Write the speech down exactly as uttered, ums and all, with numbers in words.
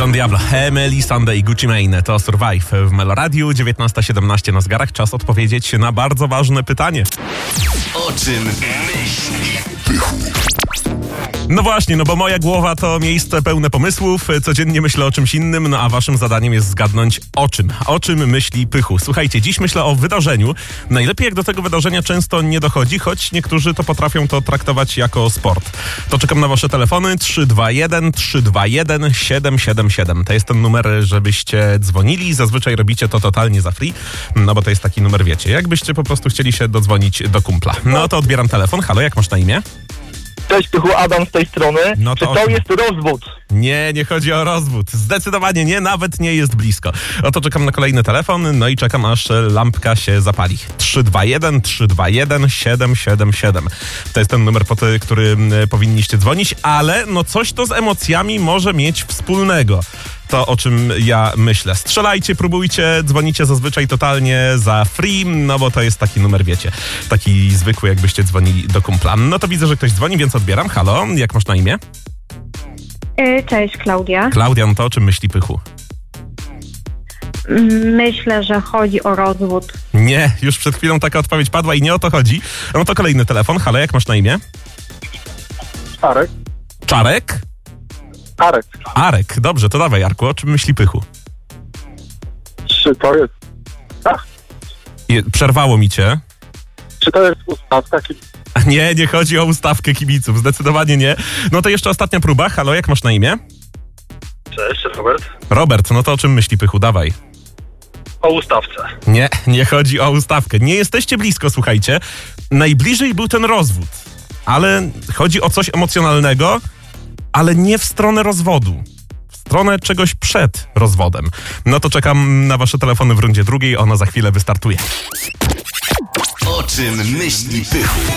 Don Diablo, Emily Sunday, Gucci Mane, to Survive w Meloradiu, dziewiętnasta siedemnaście na zegarach. Czas odpowiedzieć na bardzo ważne pytanie. O czym myśli Pychu? No właśnie, no bo moja głowa to miejsce pełne pomysłów, codziennie myślę o czymś innym, no a waszym zadaniem jest zgadnąć o czym. O czym myśli Pychu. Słuchajcie, dziś myślę o wydarzeniu. Najlepiej jak do tego wydarzenia często nie dochodzi, choć niektórzy to potrafią to traktować jako sport. To czekam na wasze telefony trzy dwa jeden trzy dwa jeden siedem siedem siedem. To jest ten numer, żebyście dzwonili. Zazwyczaj robicie to totalnie za free, no bo to jest taki numer, wiecie, jakbyście po prostu chcieli się dodzwonić do kumpla. No to odbieram telefon. Halo, jak masz na imię? Cześć, Pychu, Adam z tej strony. No to Czy to osiem. jest rozwód? Nie, nie chodzi o rozwód. Zdecydowanie nie, nawet nie jest blisko. Oto czekam na kolejny telefon, no i czekam aż lampka się zapali. trzy dwa jeden trzy dwa jeden siedem siedem siedem. To jest ten numer, po ty, który powinniście dzwonić, ale no coś to z emocjami może mieć wspólnego. To, o czym ja myślę. Strzelajcie, próbujcie, dzwonicie zazwyczaj totalnie za free, no bo to jest taki numer, wiecie, taki zwykły, jakbyście dzwonili do kumpla. No to widzę, że ktoś dzwoni, więc odbieram. Halo, jak masz na imię? Cześć, Klaudia. Klaudia, no to o czym myśli Pychu? Myślę, że chodzi o rozwód. Nie, już przed chwilą taka odpowiedź padła i nie o to chodzi. No to kolejny telefon. Halo, jak masz na imię? Arek. Czarek? Arek. Arek, dobrze, to dawaj, Arku, o czym myśli Pychu? Czy to jest... Tak? Je, przerwało mi cię. Czy to jest ustawka? Nie, nie chodzi o ustawkę kibiców, zdecydowanie nie. No to jeszcze ostatnia próba. Halo, jak masz na imię? Cześć, Robert. Robert, no to o czym myśli Pychu? Dawaj. O ustawce. Nie, nie chodzi o ustawkę. Nie jesteście blisko, słuchajcie. Najbliżej był ten rozwód, ale chodzi o coś emocjonalnego, ale nie w stronę rozwodu. W stronę czegoś przed rozwodem. No to czekam na wasze telefony w rundzie drugiej, ona za chwilę wystartuje. O czym myśli Pychu?